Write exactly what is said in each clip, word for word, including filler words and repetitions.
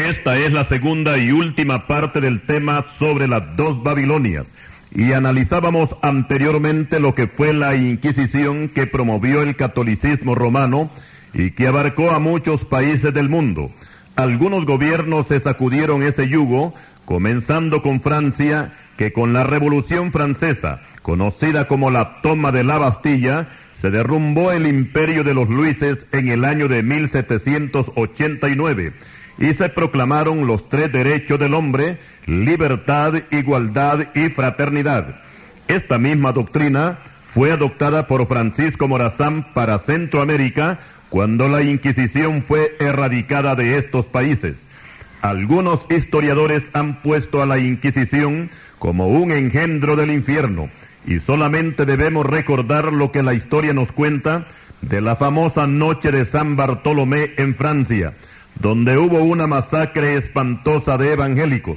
Esta es la segunda y última parte del tema sobre las dos Babilonias, y analizábamos anteriormente lo que fue la Inquisición que promovió el catolicismo romano y que abarcó a muchos países del mundo. Algunos gobiernos se sacudieron ese yugo, comenzando con Francia, que con la Revolución Francesa, conocida como la toma de la Bastilla, se derrumbó el imperio de los Luises en el año de mil setecientos ochenta y nueve, y se proclamaron los tres derechos del hombre: libertad, igualdad y fraternidad. Esta misma doctrina fue adoptada por Francisco Morazán para Centroamérica cuando la Inquisición fue erradicada de estos países. Algunos historiadores han puesto a la Inquisición como un engendro del infierno, y solamente debemos recordar lo que la historia nos cuenta de la famosa noche de San Bartolomé en Francia, donde hubo una masacre espantosa de evangélicos.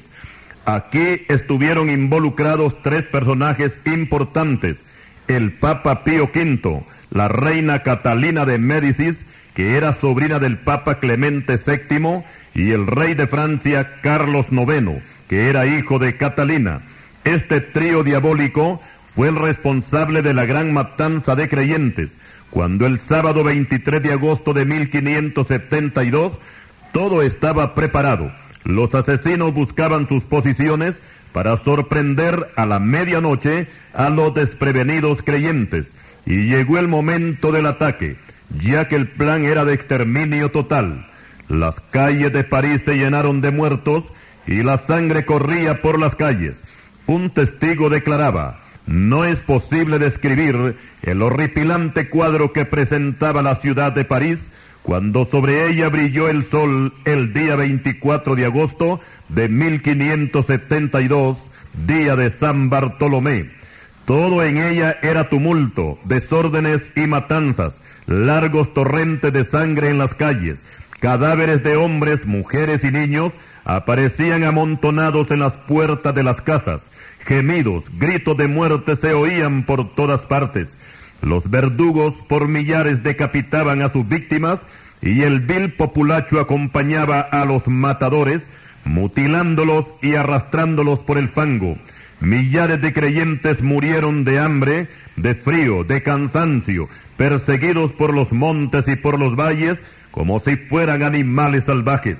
Aquí estuvieron involucrados tres personajes importantes: el Papa Pío quinto, la reina Catalina de Médicis, que era sobrina del Papa Clemente séptimo, y el rey de Francia Carlos noveno, que era hijo de Catalina. Este trío diabólico fue el responsable de la gran matanza de creyentes, cuando el sábado veintitrés de agosto de mil quinientos setenta y dos todo estaba preparado. Los asesinos buscaban sus posiciones para sorprender a la medianoche a los desprevenidos creyentes, y llegó el momento del ataque, ya que el plan era de exterminio total. Las calles de París se llenaron de muertos y la sangre corría por las calles. Un testigo declaraba: no es posible describir el horripilante cuadro que presentaba la ciudad de París cuando sobre ella brilló el sol el día veinticuatro de agosto de mil quinientos setenta y dos, día de San Bartolomé. Todo en ella era tumulto, desórdenes y matanzas, largos torrentes de sangre en las calles, cadáveres de hombres, mujeres y niños aparecían amontonados en las puertas de las casas. Gemidos, gritos de muerte se oían por todas partes. Los verdugos por millares decapitaban a sus víctimas, y el vil populacho acompañaba a los matadores, mutilándolos y arrastrándolos por el fango. Millares de creyentes murieron de hambre, de frío, de cansancio, perseguidos por los montes y por los valles, como si fueran animales salvajes.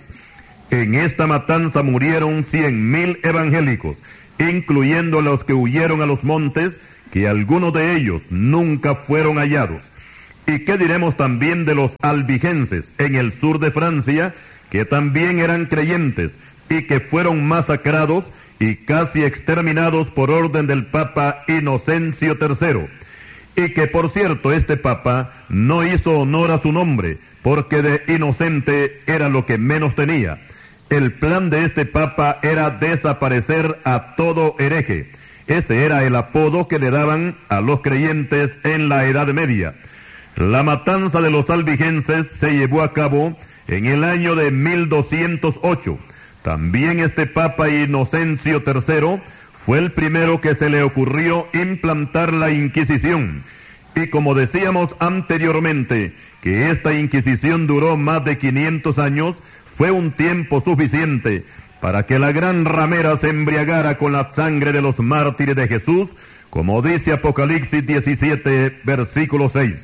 En esta matanza murieron cien mil evangélicos, incluyendo a los que huyeron a los montes, que algunos de ellos nunca fueron hallados. ¿Y qué diremos también de los albigenses en el sur de Francia, que también eran creyentes y que fueron masacrados y casi exterminados por orden del Papa Inocencio tercero? Y que, por cierto, este Papa no hizo honor a su nombre, porque de inocente era lo que menos tenía. El plan de este Papa era desaparecer a todo hereje. Ese era el apodo que le daban a los creyentes en la Edad Media. La matanza de los albigenses se llevó a cabo en el año de mil doscientos ocho. También este Papa Inocencio tercero fue el primero que se le ocurrió implantar la Inquisición. Y como decíamos anteriormente, que esta Inquisición duró más de quinientos años, fue un tiempo suficiente para que la gran ramera se embriagara con la sangre de los mártires de Jesús, como dice Apocalipsis diecisiete, versículo seis.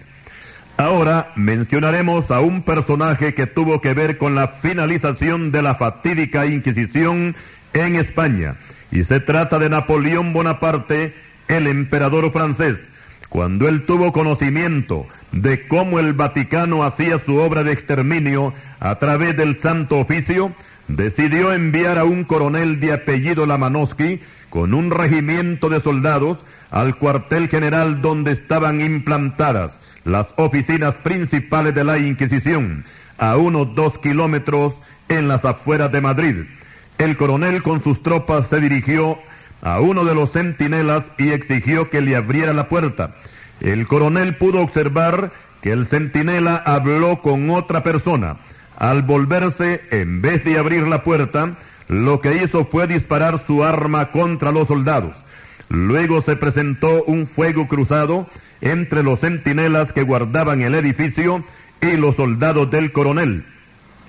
Ahora mencionaremos a un personaje que tuvo que ver con la finalización de la fatídica Inquisición en España, y se trata de Napoleón Bonaparte, el emperador francés. Cuando él tuvo conocimiento de cómo el Vaticano hacía su obra de exterminio a través del Santo Oficio, decidió enviar a un coronel de apellido Lamanowski con un regimiento de soldados al cuartel general donde estaban implantadas las oficinas principales de la Inquisición, a unos dos kilómetros en las afueras de Madrid. El coronel con sus tropas se dirigió a uno de los centinelas y exigió que le abriera la puerta. El coronel pudo observar que el centinela habló con otra persona. Al volverse, en vez de abrir la puerta, lo que hizo fue disparar su arma contra los soldados. Luego se presentó un fuego cruzado entre los centinelas que guardaban el edificio y los soldados del coronel.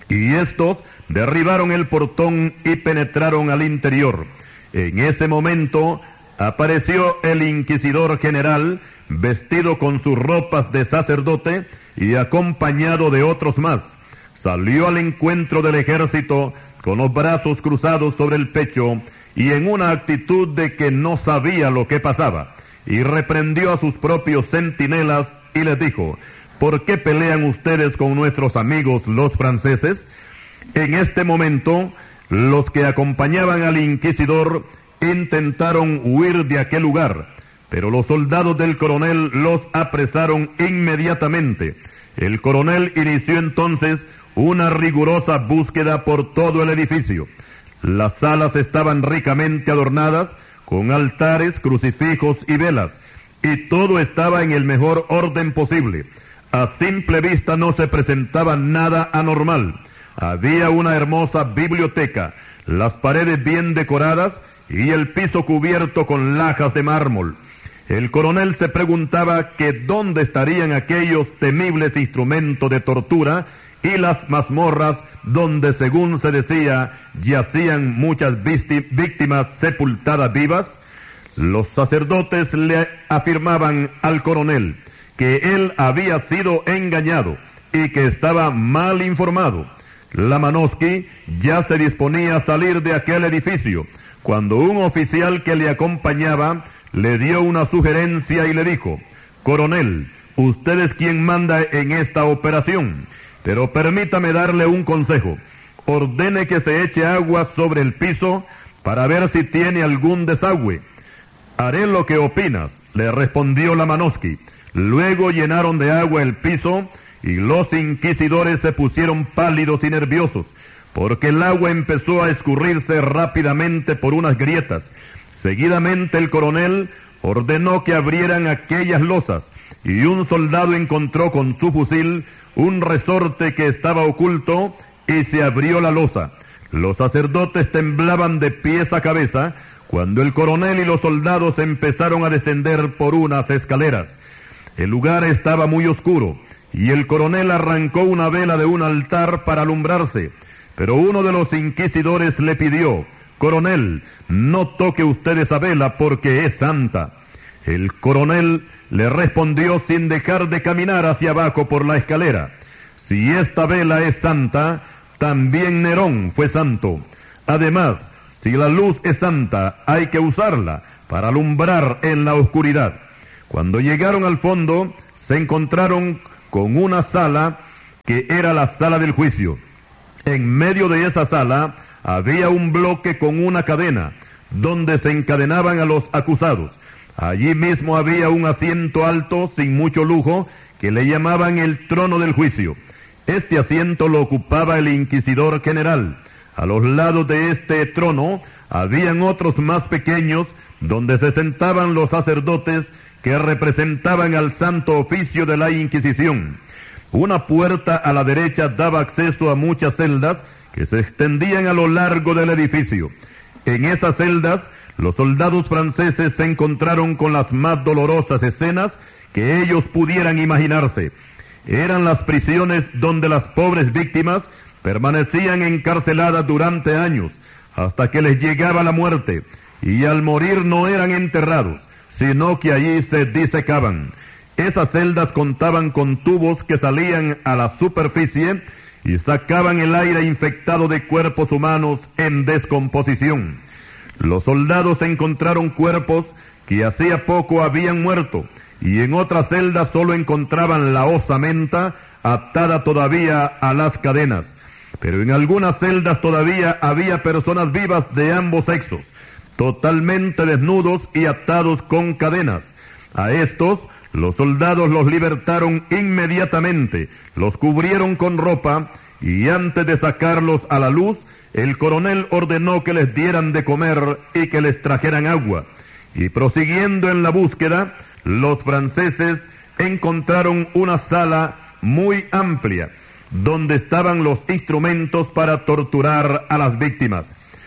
y estos derribaron el portón y penetraron al interior. En ese momento apareció el inquisidor general, vestido con sus ropas de sacerdote y acompañado de otros más. Salió al encuentro del ejército con los brazos cruzados sobre el pecho y en una actitud de que no sabía lo que pasaba, y reprendió a sus propios centinelas y les dijo: ¿por qué pelean ustedes con nuestros amigos los franceses? En este momento, los que acompañaban al inquisidor intentaron huir de aquel lugar, pero los soldados del coronel los apresaron inmediatamente. El coronel inició entonces una rigurosa búsqueda por todo el edificio. Las salas estaban ricamente adornadas con altares, crucifijos y velas, y todo estaba en el mejor orden posible. A simple vista no se presentaba nada anormal. Había una hermosa biblioteca, las paredes bien decoradas y el piso cubierto con lajas de mármol. El coronel se preguntaba que dónde estarían aquellos temibles instrumentos de tortura y las mazmorras donde, según se decía, yacían muchas víctimas sepultadas vivas. Los sacerdotes le afirmaban al coronel que él había sido engañado y que estaba mal informado. Lamanovsky ya se disponía a salir de aquel edificio cuando un oficial que le acompañaba le dio una sugerencia y le dijo: coronel, usted es quien manda en esta operación, pero permítame darle un consejo. Ordene que se eche agua sobre el piso para ver si tiene algún desagüe. Haré lo que opinas, le respondió Lamanovsky. Luego llenaron de agua el piso y los inquisidores se pusieron pálidos y nerviosos, porque el agua empezó a escurrirse rápidamente por unas grietas. Seguidamente el coronel ordenó que abrieran aquellas losas, y un soldado encontró con su fusil un resorte que estaba oculto, y se abrió la losa. Los sacerdotes temblaban de pies a cabeza cuando el coronel y los soldados empezaron a descender por unas escaleras. El lugar estaba muy oscuro, y el coronel arrancó una vela de un altar para alumbrarse, pero uno de los inquisidores le pidió: coronel, no toque usted esa vela porque es santa. El coronel le respondió sin dejar de caminar hacia abajo por la escalera: si esta vela es santa, también Nerón fue santo. Además, si la luz es santa, hay que usarla para alumbrar en la oscuridad. Cuando llegaron al fondo, se encontraron con una sala que era la sala del juicio. En medio de esa sala había un bloque con una cadena, donde se encadenaban a los acusados. Allí mismo había un asiento alto, sin mucho lujo, que le llamaban el trono del juicio. Este asiento lo ocupaba el inquisidor general. A los lados de este trono habían otros más pequeños, donde se sentaban los sacerdotes que representaban al santo oficio de la Inquisición. Una puerta a la derecha daba acceso a muchas celdas que se extendían a lo largo del edificio. En esas celdas, los soldados franceses se encontraron con las más dolorosas escenas que ellos pudieran imaginarse. Eran las prisiones donde las pobres víctimas permanecían encarceladas durante años, hasta que les llegaba la muerte, y al morir no eran enterrados, sino que allí se disecaban. Esas celdas contaban con tubos que salían a la superficie y sacaban el aire infectado de cuerpos humanos en descomposición. Los soldados encontraron cuerpos que hacía poco habían muerto, y en otras celdas solo encontraban la osamenta atada todavía a las cadenas. Pero en algunas celdas todavía había personas vivas de ambos sexos, totalmente desnudos y atados con cadenas. A estos, los soldados los libertaron inmediatamente, los cubrieron con ropa, y antes de sacarlos a la luz, el coronel ordenó que les dieran de comer y que les trajeran agua. Y prosiguiendo en la búsqueda, los franceses encontraron una sala muy amplia, donde estaban los instrumentos para torturar a las víctimas.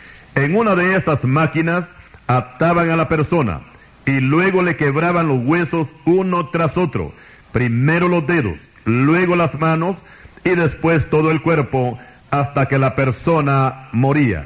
En una de esas máquinas ataban a la persona y luego le quebraban los huesos uno tras otro, primero los dedos, luego las manos y después todo el cuerpo, hasta que la persona moría.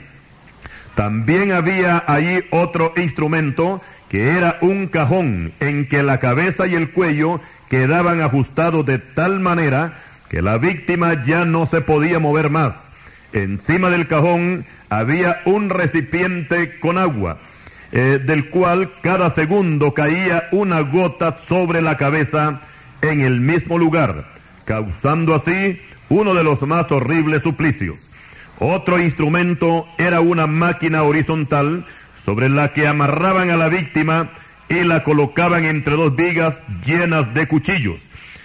También había allí otro instrumento que era un cajón en que la cabeza y el cuello quedaban ajustados de tal manera que la víctima ya no se podía mover más. Encima del cajón había un recipiente con agua, eh, del cual cada segundo caía una gota sobre la cabeza en el mismo lugar, causando así uno de los más horribles suplicios. Otro instrumento era una máquina horizontal sobre la que amarraban a la víctima y la colocaban entre dos vigas llenas de cuchillos.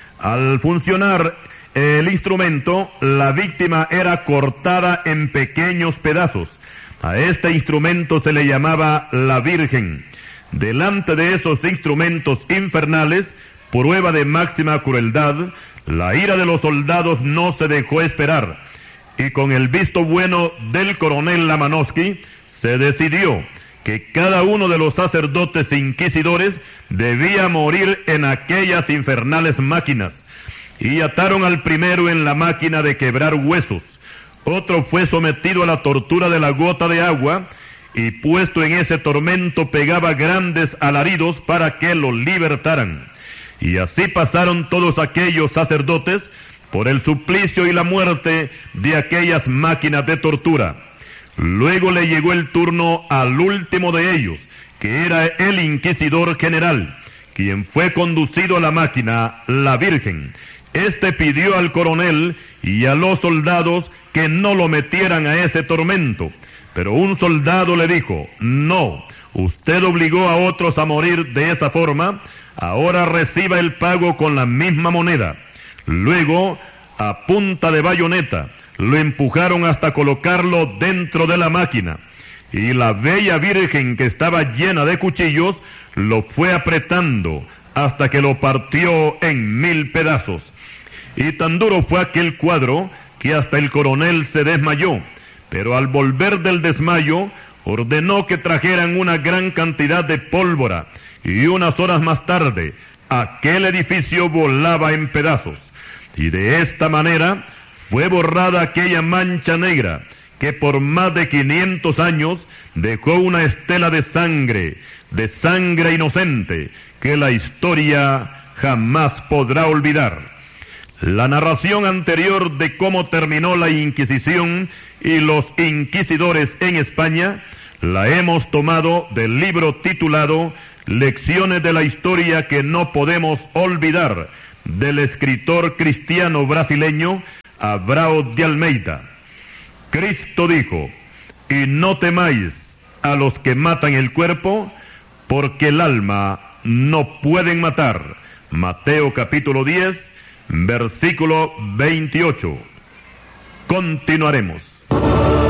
Al funcionar el instrumento, la víctima era cortada en pequeños pedazos. A este instrumento se le llamaba la Virgen. Delante de esos instrumentos infernales, prueba de máxima crueldad, la ira de los soldados no se dejó esperar, y con el visto bueno del coronel Lamanowski, se decidió que cada uno de los sacerdotes inquisidores debía morir en aquellas infernales máquinas, y ataron al primero en la máquina de quebrar huesos. Otro fue sometido a la tortura de la gota de agua, y puesto en ese tormento pegaba grandes alaridos para que lo libertaran. Y así pasaron todos aquellos sacerdotes por el suplicio y la muerte de aquellas máquinas de tortura. Luego le llegó el turno al último de ellos, que era el inquisidor general, quien fue conducido a la máquina, la Virgen. Este pidió al coronel y a los soldados que no lo metieran a ese tormento, pero un soldado le dijo: no, usted obligó a otros a morir de esa forma, ahora reciba el pago con la misma moneda. Luego, a punta de bayoneta, lo empujaron hasta colocarlo dentro de la máquina, y la bella Virgen, que estaba llena de cuchillos, lo fue apretando hasta que lo partió en mil pedazos. Y tan duro fue aquel cuadro que hasta el coronel se desmayó, pero al volver del desmayo ordenó que trajeran una gran cantidad de pólvora, y unas horas más tarde aquel edificio volaba en pedazos. Y de esta manera fue borrada aquella mancha negra que por más de quinientos años dejó una estela de sangre, de sangre inocente, que la historia jamás podrá olvidar. La narración anterior de cómo terminó la Inquisición y los inquisidores en España la hemos tomado del libro titulado Lecciones de la Historia que no podemos olvidar, del escritor cristiano brasileño Abrao de Almeida. Cristo dijo: y no temáis a los que matan el cuerpo, porque el alma no pueden matar. Mateo capítulo diez, versículo veintiocho. Continuaremos.